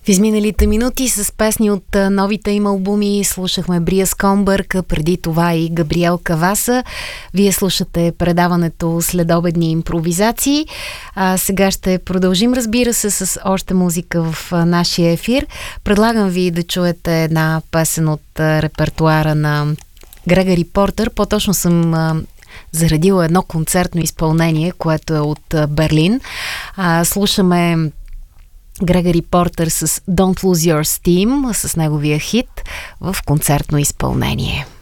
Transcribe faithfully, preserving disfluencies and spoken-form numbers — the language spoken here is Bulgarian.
В изминалите минути с песни от новите им албуми слушахме Брия Скомбърг, преди това и Габриел Каваса. Вие слушате предаването Следобедни импровизации. А сега ще продължим, разбира се, с още музика в нашия ефир. Предлагам ви да чуете една песен от репертуара на Грегори Портър. По-точно съм заредила едно концертно изпълнение, което е от Берлин. А, слушаме Грегори Портър с Don't Lose Your Steam, с неговия хит в концертно изпълнение.